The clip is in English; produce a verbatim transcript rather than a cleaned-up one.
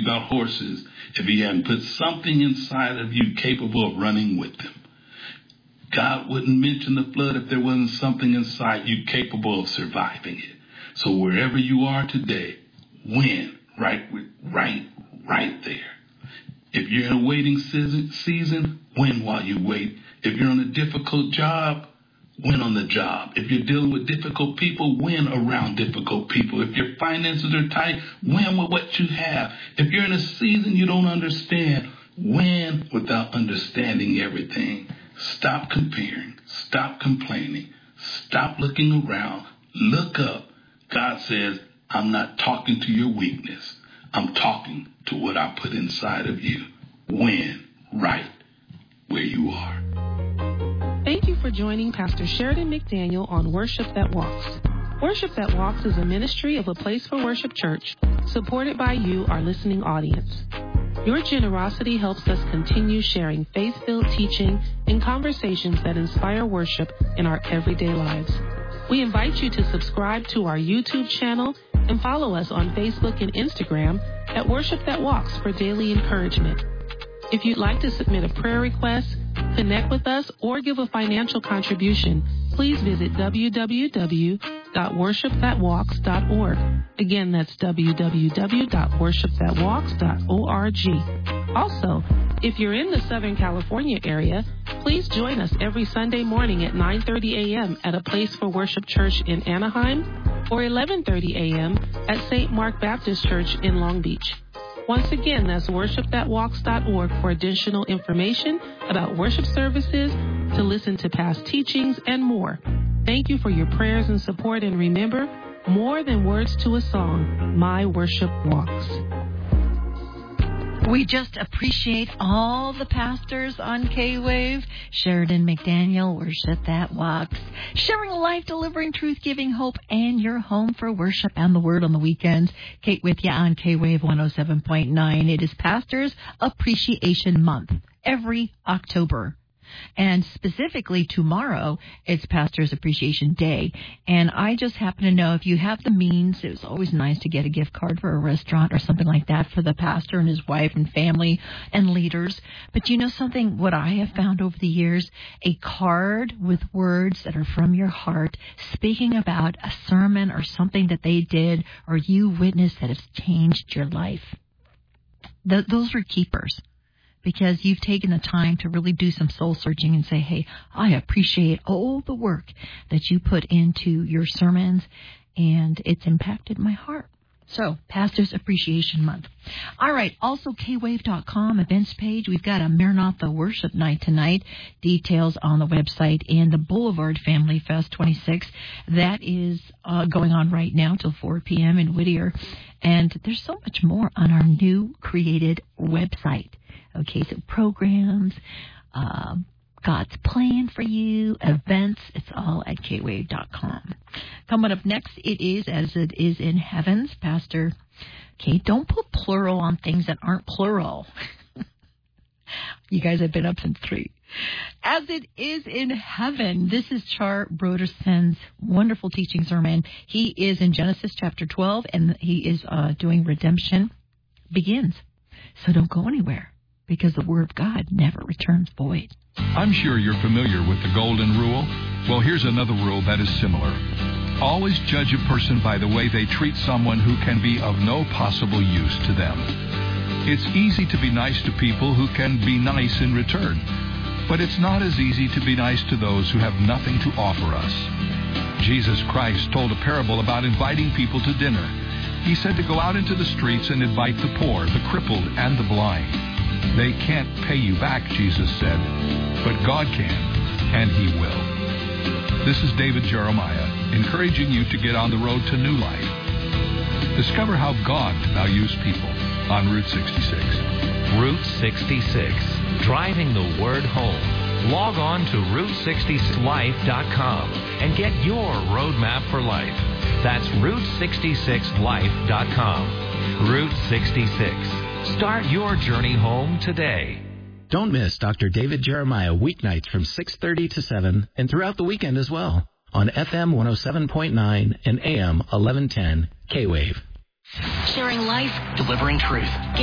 about horses if he hadn't put something inside of you capable of running with them. God wouldn't mention the flood if there wasn't something inside you capable of surviving it. So wherever you are today, win right, right, right there. If you're in a waiting season, win while you wait. If you're on a difficult job, win on the job. If you're dealing with difficult people, win around difficult people. If your finances are tight, win with what you have. If you're in a season you don't understand, win without understanding everything. Stop comparing. Stop complaining. Stop looking around. Look up. God says, I'm not talking to your weakness. I'm talking to what I put inside of you. Win right where you are. Thank you for joining Pastor Sheridan McDaniel on Worship That Walks. Worship That Walks is a ministry of a Place for Worship Church, supported by you, our listening audience. Your generosity helps us continue sharing faith-filled teaching and conversations that inspire worship in our everyday lives. We invite you to subscribe to our YouTube channel and follow us on Facebook and Instagram at Worship That Walks for daily encouragement. If you'd like to submit a prayer request, connect with us, or give a financial contribution, please visit w w w dot worship that walks dot org. Again, that's w w w dot worship that walks dot org. Also, if you're in the Southern California area, please join us every Sunday morning at nine thirty a.m. at a Place for Worship Church in Anaheim or eleven thirty a.m. at Saint Mark Baptist Church in Long Beach. Once again, that's worship that walks dot org for additional information about worship services, to listen to past teachings, and more. Thank you for your prayers and support, and remember, more than words to a song, my worship walks. We just appreciate all the pastors on K-Wave. Sheridan McDaniel, Worship That Walks. Sharing life, delivering truth, giving hope, and your home for worship and the word on the weekends. Kate with you on K-Wave one oh seven point nine. It is Pastors Appreciation Month every October. And specifically tomorrow, it's Pastor's Appreciation Day. And I just happen to know if you have the means, it was always nice to get a gift card for a restaurant or something like that for the pastor and his wife and family and leaders. But you know something, what I have found over the years, a card with words that are from your heart, speaking about a sermon or something that they did or you witnessed that has changed your life. Th- those are keepers. Because you've taken the time to really do some soul searching and say, hey, I appreciate all the work that you put into your sermons, and it's impacted my heart. So, Pastor's Appreciation Month. All right, also K wave dot com events page. We've got a Maranatha Worship Night tonight. Details on the website. And the Boulevard Family Fest twenty-six. That is uh, going on right now till four p.m. in Whittier. And there's so much more on our new created website. Okay, so programs, uh, God's plan for you, events, it's all at K wave dot com. Coming up next, it is As It Is in Heavens. Pastor, okay, don't put plural on things that aren't plural. You guys have been up since three. As It Is in Heaven. This is Char Broderson's wonderful teaching sermon. He is in Genesis chapter twelve, and he is uh, doing redemption begins. So don't go anywhere, because the Word of God never returns void. I'm sure you're familiar with the Golden Rule. Well, here's another rule that is similar. Always judge a person by the way they treat someone who can be of no possible use to them. It's easy to be nice to people who can be nice in return, but it's not as easy to be nice to those who have nothing to offer us. Jesus Christ told a parable about inviting people to dinner. He said to go out into the streets and invite the poor, the crippled, and the blind. They can't pay you back, Jesus said, but God can, and He will. This is David Jeremiah, encouraging you to get on the road to new life. Discover how God now uses people on Route sixty-six. Route sixty-six, driving the word home. Log on to route sixty-six life dot com and get your roadmap for life. That's route sixty-six life dot com. Route sixty-six. Start your journey home today. Don't miss Doctor David Jeremiah weeknights from six thirty to seven and throughout the weekend as well on F M one oh seven point nine and A M eleven ten K-Wave. Sharing life, delivering truth.